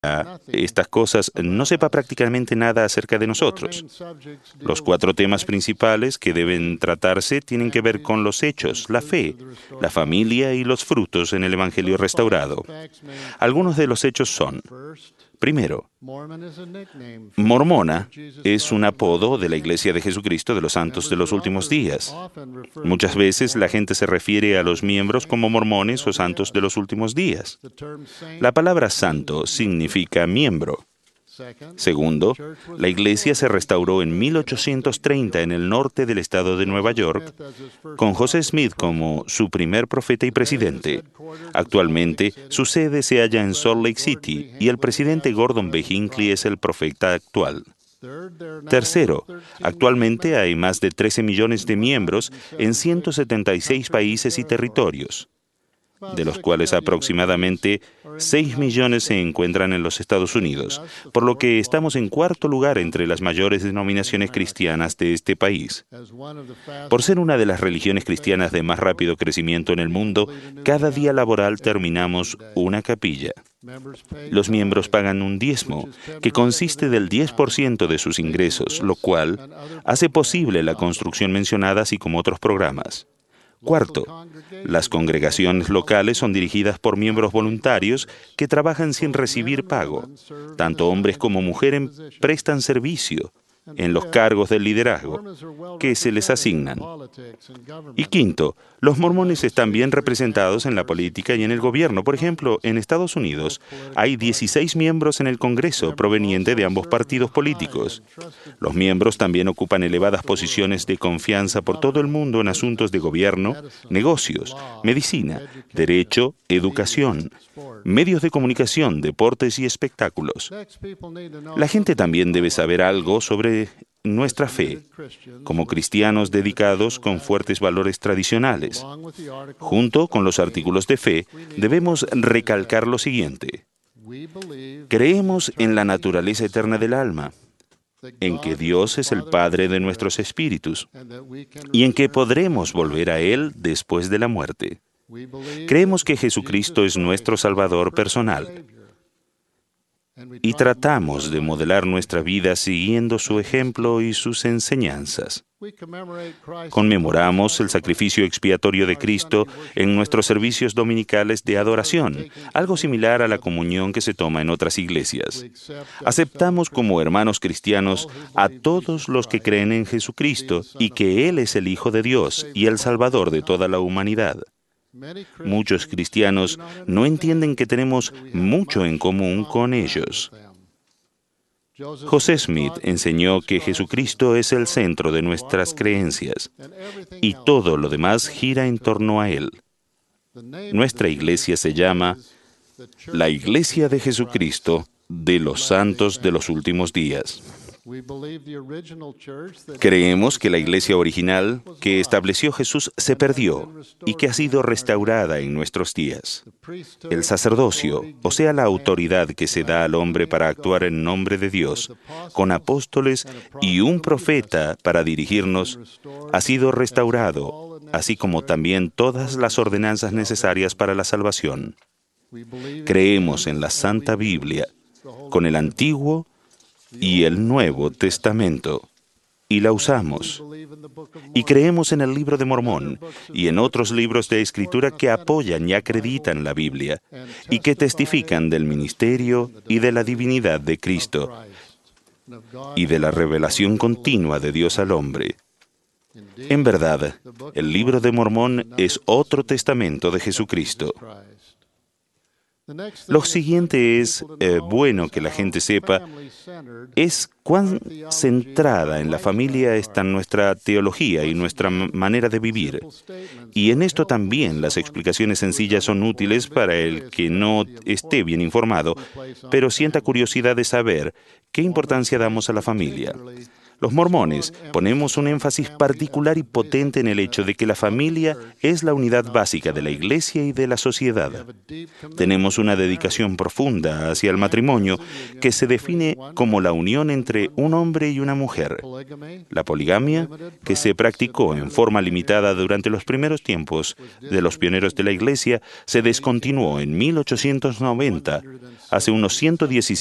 estas cosas no sepa prácticamente nada acerca de nosotros. Los 4 temas principales que deben tratarse tienen que ver con los hechos, la fe, la familia y los frutos en el Evangelio restaurado. Algunos de los hechos son: primero, Mormona es un apodo de la Iglesia de Jesucristo de los Santos de los Últimos Días. Muchas veces la gente se refiere a los miembros como mormones o santos de los últimos días. La palabra santo significa miembro. Segundo, la iglesia se restauró en 1830 en el norte del estado de Nueva York, con José Smith como su primer profeta y presidente. Actualmente, su sede se halla en Salt Lake City y el presidente Gordon B. Hinckley es el profeta actual. Tercero, actualmente hay más de 13 millones de miembros en 176 países y territorios, de los cuales aproximadamente 6 millones se encuentran en los Estados Unidos, por lo que estamos en 4º lugar entre las mayores denominaciones cristianas de este país. Por ser una de las religiones cristianas de más rápido crecimiento en el mundo, cada día laboral terminamos una capilla. Los miembros pagan un diezmo, que consiste del 10% de sus ingresos, lo cual hace posible la construcción mencionada, así como otros programas. Cuarto, las congregaciones locales son dirigidas por miembros voluntarios que trabajan sin recibir pago. Tanto hombres como mujeres prestan servicio en los cargos del liderazgo que se les asignan. Y quinto, los mormones están bien representados en la política y en el gobierno. Por ejemplo, en Estados Unidos hay 16 miembros en el Congreso provenientes de ambos partidos políticos. Los miembros también ocupan elevadas posiciones de confianza por todo el mundo en asuntos de gobierno, negocios, medicina, derecho, educación, medios de comunicación, deportes y espectáculos. La gente también debe saber algo sobre nuestra fe, como cristianos dedicados con fuertes valores tradicionales. Junto con los artículos de fe, debemos recalcar lo siguiente: creemos en la naturaleza eterna del alma, en que Dios es el Padre de nuestros espíritus y en que podremos volver a Él después de la muerte. Creemos que Jesucristo es nuestro Salvador personal y tratamos de modelar nuestra vida siguiendo su ejemplo y sus enseñanzas. Conmemoramos el sacrificio expiatorio de Cristo en nuestros servicios dominicales de adoración, algo similar a la comunión que se toma en otras iglesias. Aceptamos como hermanos cristianos a todos los que creen en Jesucristo y que Él es el Hijo de Dios y el Salvador de toda la humanidad. Muchos cristianos no entienden que tenemos mucho en común con ellos. José Smith enseñó que Jesucristo es el centro de nuestras creencias y todo lo demás gira en torno a Él. Nuestra iglesia se llama la Iglesia de Jesucristo de los Santos de los Últimos Días. Creemos que la iglesia original que estableció Jesús se perdió y que ha sido restaurada en nuestros días. El sacerdocio, o sea, la autoridad que se da al hombre para actuar en nombre de Dios, con apóstoles y un profeta para dirigirnos, ha sido restaurado, así como también todas las ordenanzas necesarias para la salvación. Creemos en la Santa Biblia, con el Antiguo y el Nuevo Testamento, y la usamos. Y creemos en el Libro de Mormón y en otros libros de Escritura que apoyan y acreditan la Biblia y que testifican del ministerio y de la divinidad de Cristo y de la revelación continua de Dios al hombre. En verdad, el Libro de Mormón es otro testamento de Jesucristo. Lo siguiente es bueno que la gente sepa es cuán centrada en la familia está nuestra teología y nuestra manera de vivir. Y en esto también las explicaciones sencillas son útiles para el que no esté bien informado, pero sienta curiosidad de saber qué importancia damos a la familia. Los mormones ponemos un énfasis particular y potente en el hecho de que la familia es la unidad básica de la Iglesia y de la sociedad. Tenemos una dedicación profunda hacia el matrimonio que se define como la unión entre un hombre y una mujer. La poligamia, que se practicó en forma limitada durante los primeros tiempos de los pioneros de la Iglesia, se descontinuó en 1890, hace unos 117